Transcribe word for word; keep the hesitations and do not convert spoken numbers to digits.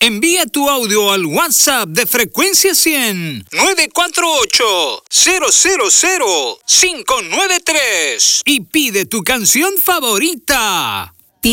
Envía tu audio al WhatsApp de Frecuencia cien, nueve cuatro ocho, cero cero cero, cinco nueve tres y pide tu canción favorita.